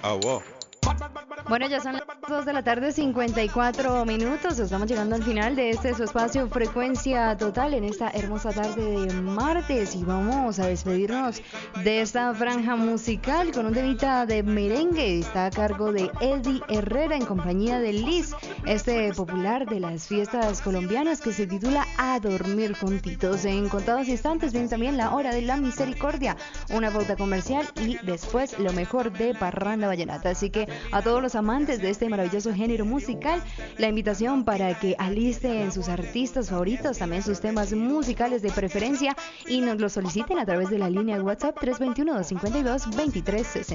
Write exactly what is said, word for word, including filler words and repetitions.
Agua. Bueno, ya son las dos de la tarde, cincuenta y cuatro minutos. Estamos llegando al final de este su espacio Frecuencia Total en esta hermosa tarde de martes. Y vamos a despedirnos de esta franja musical con un temita de merengue. Está a cargo de Eddie Herrera en compañía de Liz. Este popular de las fiestas colombianas que se titula A Dormir Juntitos. En contados instantes viene también la hora de la misericordia, una pauta comercial y después lo mejor de Parranda Vallenata. Así que a todos los amantes de este maravilloso género musical, la invitación para que alisten sus artistas favoritos, también sus temas musicales de preferencia y nos lo soliciten a través de la línea WhatsApp tres dos uno, dos cinco dos, dos tres seis cero.